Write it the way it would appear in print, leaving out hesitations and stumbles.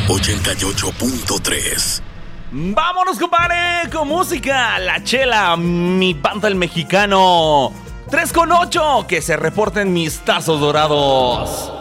88.3. Vámonos, compadre, con música. La Chela, mi panta el mexicano. 3 con 8, que se reporten mis tazos dorados.